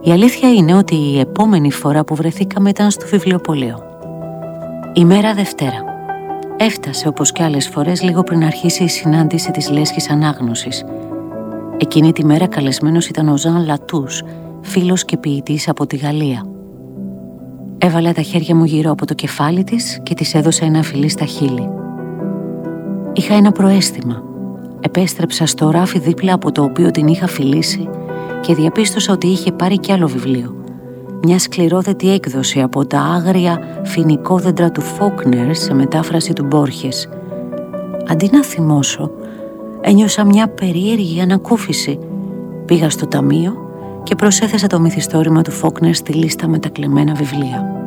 Η αλήθεια είναι ότι η επόμενη φορά που βρεθήκαμε ήταν στο βιβλιοπωλείο. Ημέρα Δευτέρα. Έφτασε όπως και άλλες φορές λίγο πριν αρχίσει η συνάντηση της λέσχης ανάγνωσης. Εκείνη τη μέρα καλεσμένος ήταν ο Ζαν Λατούς, φίλος και ποιητής από τη Γαλλία. Έβαλε τα χέρια μου γύρω από το κεφάλι της και της έδωσε ένα φιλί στα χείλη. Είχα ένα προαίσθημα. Επέστρεψα στο ράφι δίπλα από το οποίο την είχα φιλήσει και διαπίστωσα ότι είχε πάρει κι άλλο βιβλίο. Μια σκληρόδετη έκδοση από τα άγρια φοινικόδεντρα του Φόκνερ σε μετάφραση του Μπόρχες. Αντί να θυμώσω, ένιωσα μια περίεργη ανακούφιση. Πήγα στο ταμείο και προσέθεσα το μυθιστόρημα του Φόκνερ στη λίστα με τα κλεμμένα βιβλία.